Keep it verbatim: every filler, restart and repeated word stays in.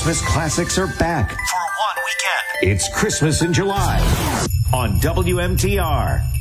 Christmas classics are back. For one weekend. It's Christmas in July on W M T R.